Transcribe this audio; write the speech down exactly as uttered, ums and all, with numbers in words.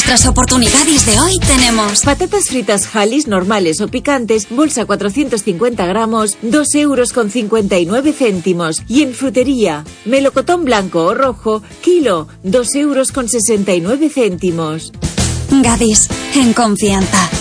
nuestras oportunidades de hoy tenemos patatas fritas Halis normales o picantes, bolsa cuatrocientos cincuenta gramos, dos euros con cincuenta y nueve céntimos. Y en frutería, melocotón blanco o rojo, kilo, dos euros con sesenta y nueve céntimos. Gadis, en confianza.